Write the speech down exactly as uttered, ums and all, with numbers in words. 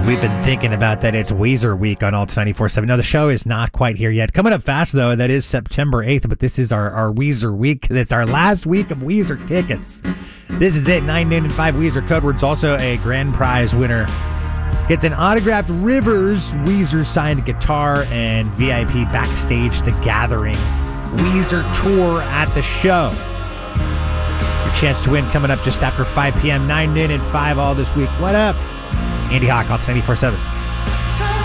We've been thinking about that. It's Weezer week on Alt ninety-four point seven. No, the show is not quite here yet. Coming up fast, though, that is September eighth, but this is our, our Weezer week. It's our last week of Weezer tickets. This is it. nine, noon, and five Weezer code words. Also a grand prize winner gets an autographed Rivers Weezer signed guitar and V I P backstage The Gathering Weezer tour at the show. Your chance to win coming up just after five p.m. nine, noon, and five all this week. What up? Andy Hawk, Alt ninety-four point seven.